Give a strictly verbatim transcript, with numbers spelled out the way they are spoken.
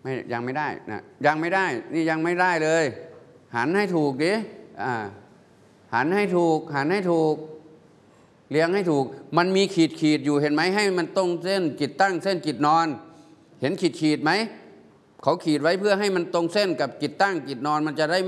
ไม่ยังไม่ได้นะยังไม่ได้นี่ยังไม่ได้เลยหันให้ถูกดิอ่าหันให้ถูกหันให้ถูกเลี้ยงให้ถูกมันมีขีดขีดอยู่เห็นไหมให้มันตรงเส้นจิตตั้งเส้นจิตนอนเห็นขีดขีดไหมเขาขีดไว้เพื่อให้มันตรงเส้นกับจิตตั้งจิตนอนมันจะได้